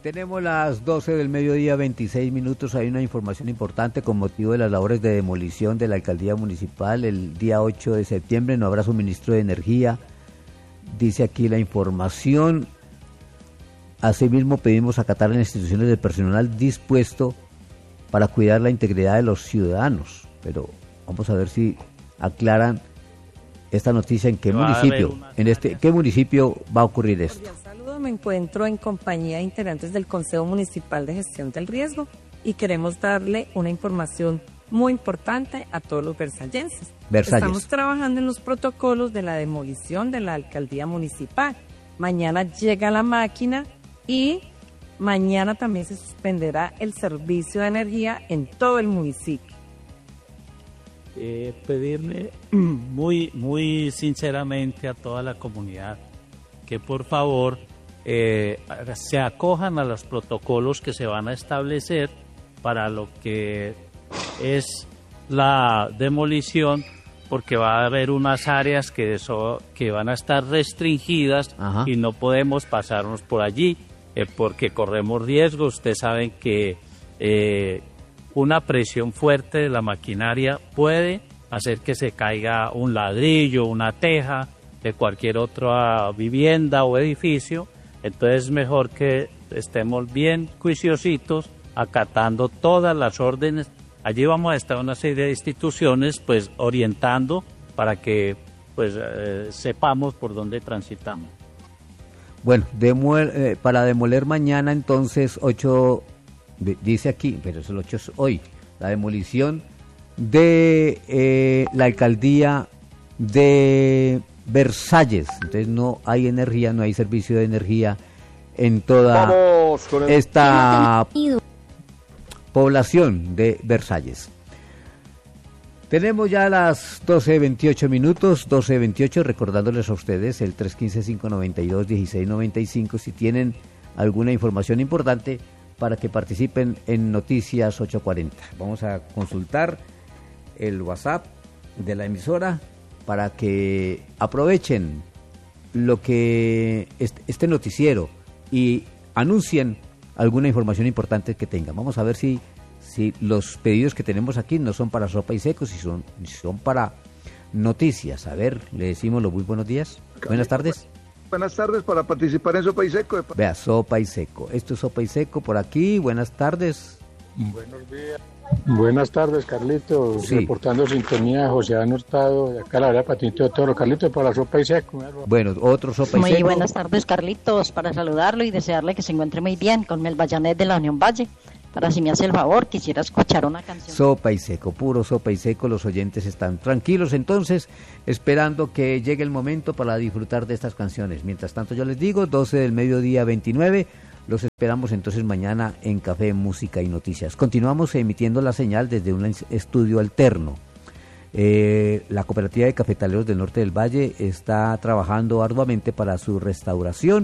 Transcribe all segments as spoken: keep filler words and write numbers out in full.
Tenemos las doce del mediodía, veintiséis minutos. Hay una información importante con motivo de las labores de demolición de la alcaldía municipal. El día ocho de septiembre no habrá suministro de energía. Dice aquí la información. Asimismo, pedimos acatar las instituciones del personal dispuesto para cuidar la integridad de los ciudadanos. Pero vamos a ver si aclaran esta noticia, en qué municipio, en este, qué municipio va a ocurrir esto. Cordial saludo, me encuentro en compañía de integrantes del Consejo Municipal de Gestión del Riesgo y queremos darle una información muy importante a todos los versallenses. Versalles. Estamos trabajando en los protocolos de la demolición de la alcaldía municipal. Mañana llega la máquina y mañana también se suspenderá el servicio de energía en todo el municipio. Eh, pedirle muy, muy sinceramente a toda la comunidad que por favor eh, se acojan a los protocolos que se van a establecer para lo que es la demolición, porque va a haber unas áreas que, eso, que van a estar restringidas. Ajá. Y no podemos pasarnos por allí eh, porque corremos riesgo. Ustedes saben que eh, una presión fuerte de la maquinaria puede hacer que se caiga un ladrillo, una teja de cualquier otra vivienda o edificio. Entonces es mejor que estemos bien juiciositos, acatando todas las órdenes. Allí vamos a estar una serie de instituciones pues orientando para que pues eh, sepamos por dónde transitamos. Bueno, demuel, eh, para demoler mañana entonces ocho... Dice aquí, pero es el ocho es hoy, la demolición de eh, la alcaldía de Versalles. Entonces no hay energía, no hay servicio de energía en toda esta población de Versalles. Tenemos ya las doce veintiocho minutos, doce veintiocho, recordándoles a ustedes el tres uno cinco, cinco nueve dos, uno seis nueve cinco si tienen alguna información importante para que participen en Noticias ocho cuarenta. Vamos a consultar el WhatsApp de la emisora para que aprovechen lo que este, este noticiero y anuncien alguna información importante que tengan. Vamos a ver si, si los pedidos que tenemos aquí no son para sopa y seco, si son, si son para noticias. A ver, le decimos los muy buenos días. Buenas tardes. Buenas tardes, para participar en Sopa y Seco. Vea, Sopa y Seco. Esto es Sopa y Seco por aquí. Buenas tardes. Buenos días. Buenas tardes, Carlitos. Sí. Reportando sintonía, José Hurtado, de acá la verdad, Patito de Toro. Carlitos, para Sopa y Seco. Bueno, otro Sopa y muy Seco. Muy buenas tardes, Carlitos, para saludarlo y desearle que se encuentre muy bien con Mel Vallanet de la Unión Valle. Para si me hace el favor, quisiera escuchar una canción. Sopa y Seco, puro Sopa y Seco. Los oyentes están tranquilos entonces, esperando que llegue el momento para disfrutar de estas canciones. Mientras tanto, yo les digo, doce del mediodía, veintinueve. Los esperamos entonces mañana en Café, Música y Noticias. Continuamos emitiendo la señal desde un estudio alterno. Eh, la Cooperativa de Cafetaleros del Norte del Valle está trabajando arduamente para su restauración,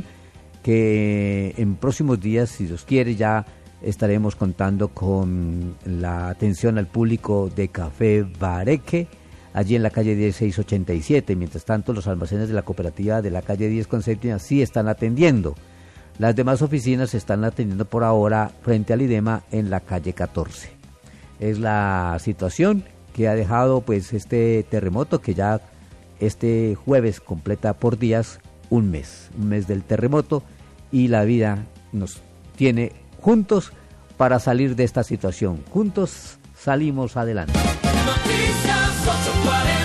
que en próximos días, si Dios quiere, ya estaremos contando con la atención al público de Café Bareque, allí en la calle dieciséis ochenta y siete. Mientras tanto, los almacenes de la cooperativa de la calle diez con séptima sí están atendiendo. Las demás oficinas se están atendiendo por ahora frente al IDEMA en la calle catorce. Es la situación que ha dejado pues este terremoto, que ya este jueves completa por días un mes, un mes del terremoto, y la vida nos tiene juntos para salir de esta situación. Juntos salimos adelante. Noticias ocho cuarenta.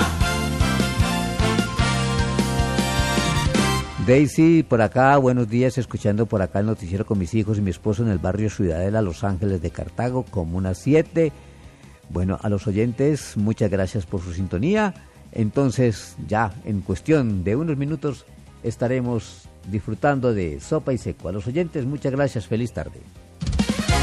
Daisy, por acá, buenos días, escuchando por acá el noticiero con mis hijos y mi esposo en el barrio Ciudadela, Los Ángeles de Cartago, Comuna siete. Bueno, a los oyentes, muchas gracias por su sintonía. Entonces, ya en cuestión de unos minutos estaremos disfrutando de Sopa y Seco. A los oyentes, muchas gracias, feliz tarde.